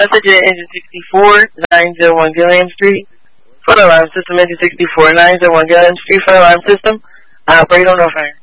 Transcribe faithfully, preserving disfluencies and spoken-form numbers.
Message at engine sixty-four, nine oh one Gillian Street. Photo alarm system, engine sixty-four, nine oh one Gillian Street, photo alarm system. Operate on no fire.